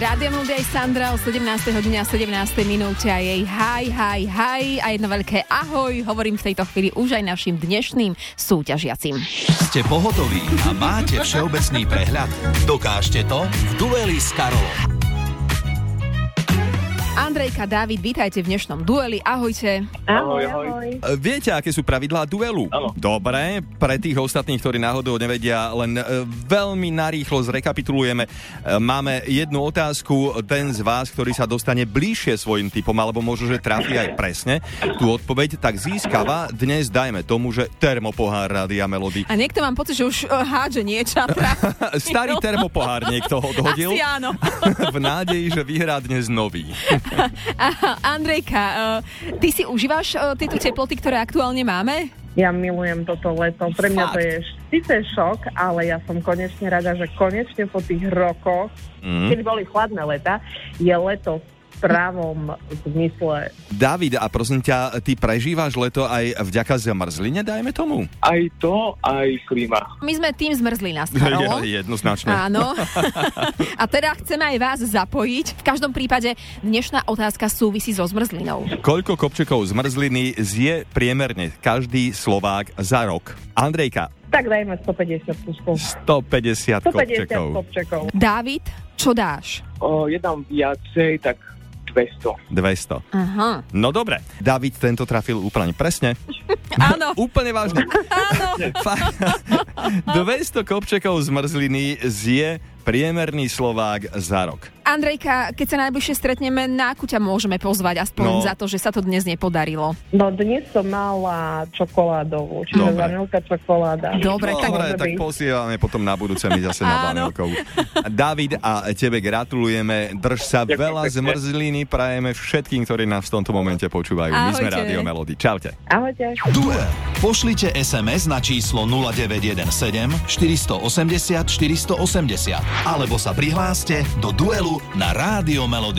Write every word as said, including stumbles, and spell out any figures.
Rádio Melody aj Sandra o sedemnástej hodine a sedemnástej minúte a jej haj, haj, haj a jedno veľké ahoj. Hovorím v tejto chvíli už aj našim dnešným súťažiacim. Ste pohotoví a máte všeobecný prehľad? Dokážte to v dueli s Karolom. Andrejka, Dávid, vítajte v dnešnom dueli. Ahojte. Ahoj, ahoj. Viete, aké sú pravidlá duelu? Áno. Dobre, pre tých ostatných, ktorí náhodou nevedia, len e, veľmi narýchlo zrekapitulujeme. E, máme jednu otázku, ten z vás, ktorý sa dostane bližšie svojim typom, alebo možno, že trafí aj presne tú odpoveď, tak získava dnes, dajme tomu, že termopohár Rádia Melody. A niekto mám pocit, že už uh, hádže niečo. Starý termopohár niekto odhodil. Asi áno. V nádeji, že vyhrá dnes nový. Andrejka, uh, ty si užívaš uh, tieto teploty, ktoré aktuálne máme? Ja milujem toto leto. Pre mňa Fakt? to je síce šok, ale ja som konečne rada, že konečne po tých rokoch, Mm. kedy boli chladné leta, je leto v pravom zmysle. David, a prosím ťa, ty prežívaš leto aj vďaka zmrzline, dajme tomu? Aj to, aj klíma. My sme tým zmrzlina s Karolom. Je, jednoznačne. Áno. A teda chceme aj vás zapojiť. V každom prípade dnešná otázka súvisí so zmrzlinou. Koľko kopčekov zmrzliny zje priemerne každý Slovák za rok? Andrejka, Tak dajme stopäťdesiat kuskov. stopäťdesiat stopäťdesiat kopčekov. kopčekov. Dávid, čo dáš? O, je tam viacej, tak dvesto. dvesto. Aha. No dobre, David tento trafil úplne presne. Áno. Úplne vážne. Áno. Fakt. dvesto kopčekov zmrzliny zje priemerný Slovák za rok. Andrejka, keď sa najbližšie stretneme, na akú ťa môžeme pozvať aspoň No. za to, že sa to dnes nepodarilo? No dnes som mala čokoládovú, čiže Dobre. vanilka čokoláda. Dobre, tak Dobre, tak byť. posielame potom na budúce my zase na Áno. vanilkovú. David, a tebe gratulujeme. Drž sa, Ďakujem veľa pekne. zmrzliny prajeme všetkým, ktorí nás v tomto momente počúvajú. My sme Ahojte. Rádio Melody. Čaute. Ahojte. Duel. Pošlite es em es na číslo nula deväť jeden sedem štyri osem nula štyri osem nula alebo sa prihláste do duelu na Rádio Melody.